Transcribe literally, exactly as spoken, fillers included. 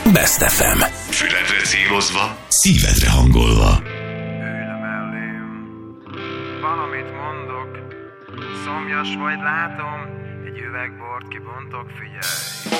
Best ef em. Füledre célozva, szívedre hangolva. Ülj mellém, valamit mondok, szomjas vagy látom, egy üveg bort kibontok, figyelj.